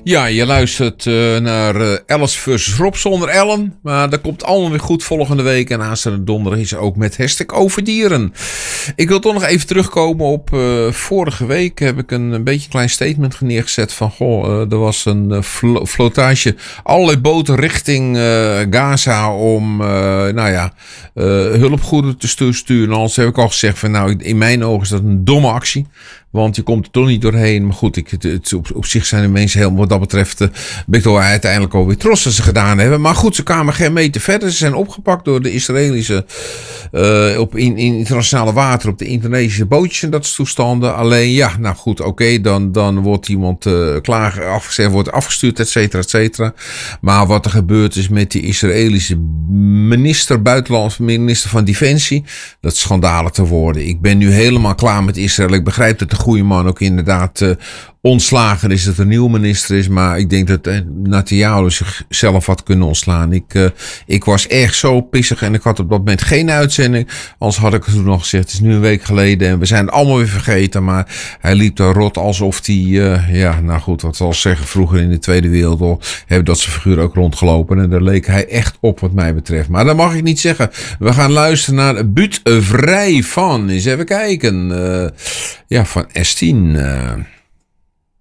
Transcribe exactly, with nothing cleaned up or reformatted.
Ja, je luistert uh, naar uh, Alice versus Rob zonder Ellen. Maar dat komt allemaal weer goed volgende week. En aanstaande donderdag is ook met hashtag over dieren. Ik wil toch nog even terugkomen op uh, vorige week. Heb ik een, een beetje een klein statement neergezet van... Goh, uh, er was een uh, flo- flotage. Allerlei boten richting uh, Gaza om, uh, nou ja, uh, hulpgoederen te sturen. Anders heb ik al gezegd van, nou, in mijn ogen is dat een domme actie. Want je komt er toch niet doorheen. Maar goed, ik, het, het, op, op zich zijn de mensen helemaal wat dat betreft... Uh, ben ik toch uiteindelijk alweer trots dat ze gedaan hebben. Maar goed, ze kwamen geen meter verder. Ze zijn opgepakt door de Israëlische... Uh, op in, in internationale water, op de Indonesische bootjes en dat soort toestanden. Alleen ja, nou goed, oké, okay, dan, dan wordt iemand uh, klaar afgezet, wordt afgestuurd, et cetera, et cetera. Maar wat er gebeurd is met die Israëlische minister, buitenlands minister van Defensie, dat is schandalig te worden. Ik ben nu helemaal klaar met Israël. Ik begrijp dat de goede man ook inderdaad uh, ontslagen is, dat er een nieuwe minister is, maar ik denk dat eh, Netanyahu zichzelf had kunnen ontslaan. Ik, uh, ik was echt zo pissig en ik had op dat moment geen uitzending. Anders had ik het toen nog gezegd, het is nu een week geleden en we zijn het allemaal weer vergeten, maar hij liep daar rot alsof hij, uh, ja, nou goed, wat zal ik zeggen, vroeger in de Tweede Wereldoorlog hebben dat zijn figuur ook rondgelopen en daar leek hij echt op wat mij betreft. Maar dat mag ik niet zeggen. We gaan luisteren naar Buut Vrij van, eens even kijken, uh, ja, van S tien. Uh.